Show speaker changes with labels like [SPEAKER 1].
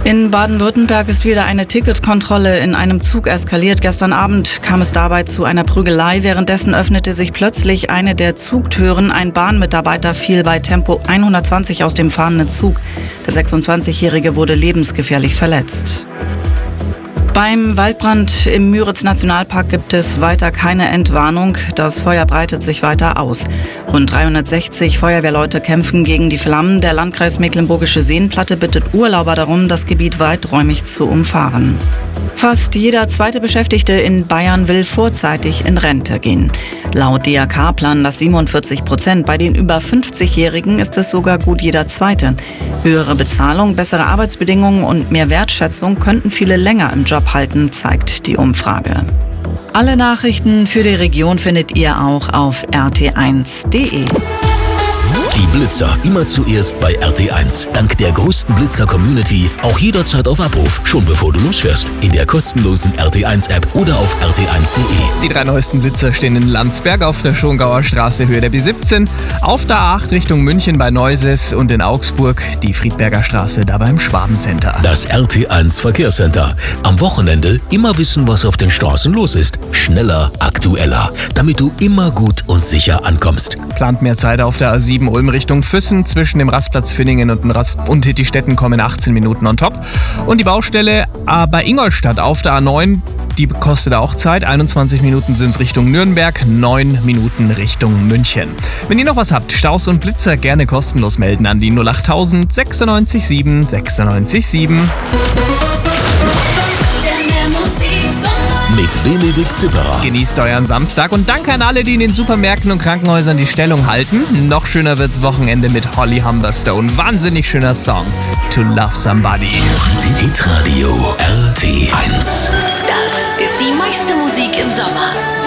[SPEAKER 1] In Baden-Württemberg ist wieder eine Ticketkontrolle in einem Zug eskaliert. Gestern Abend kam es dabei zu einer Prügelei. Währenddessen öffnete sich plötzlich eine der Zugtüren. Ein Bahnmitarbeiter fiel bei Tempo 120 aus dem fahrenden Zug. Der 26-Jährige wurde lebensgefährlich verletzt. Beim Waldbrand im Müritz-Nationalpark gibt es weiter keine Entwarnung. Das Feuer breitet sich weiter aus. Rund 360 Feuerwehrleute kämpfen gegen die Flammen. Der Landkreis Mecklenburgische Seenplatte bittet Urlauber darum, das Gebiet weiträumig zu umfahren. Fast jeder zweite Beschäftigte in Bayern will vorzeitig in Rente gehen. Laut DRK planen das 47%. Bei den über 50-Jährigen ist es sogar gut jeder Zweite. Höhere Bezahlung, bessere Arbeitsbedingungen und mehr Wertschätzung könnten viele länger im Job halten, zeigt die Umfrage. Alle Nachrichten für die Region findet ihr auch auf rt1.de.
[SPEAKER 2] Die Blitzer immer zuerst bei RT1. Dank der größten Blitzer-Community auch jederzeit auf Abruf, schon bevor du losfährst. In der kostenlosen RT1-App oder auf rt1.de.
[SPEAKER 3] Die 3 neuesten Blitzer stehen in Landsberg auf der Schongauer Straße Höhe der B17, auf der A8 Richtung München bei Neuses und in Augsburg die Friedberger Straße da beim Schwabencenter.
[SPEAKER 2] Das RT1 Verkehrscenter. Am Wochenende immer wissen, was auf den Straßen los ist. Schneller, aktueller, damit du immer gut und sicher ankommst.
[SPEAKER 3] Plant mehr Zeit auf der A7 Ulm Richtung Füssen. Zwischen dem Rastplatz Villingen und Hittistetten kommen 18 Minuten on top. Und die Baustelle bei Ingolstadt auf der A9, die kostet auch Zeit. 21 Minuten sind es Richtung Nürnberg, 9 Minuten Richtung München. Wenn ihr noch was habt, Staus und Blitzer gerne kostenlos melden an die 08000 96 7 96 7.
[SPEAKER 2] Mit Benedikt Zipperer.
[SPEAKER 3] Genießt euren Samstag und danke an alle, die in den Supermärkten und Krankenhäusern die Stellung halten. Noch schöner wird's Wochenende mit Holly Humberstone. Wahnsinnig schöner Song. To Love Somebody.
[SPEAKER 2] Hitradio RT1.
[SPEAKER 4] Das ist die meiste Musik im Sommer.